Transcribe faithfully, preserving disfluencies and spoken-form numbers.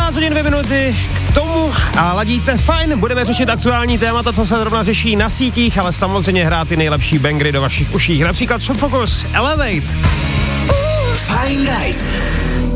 čtrnáct hodin dvě minuty k tomu a ladíte fajn. Budeme řešit aktuální témata, co se zrovna řeší na sítích, ale samozřejmě hrát ty nejlepší bangry do vašich uší. Například Shop Focus, Elevate. Fajn rád.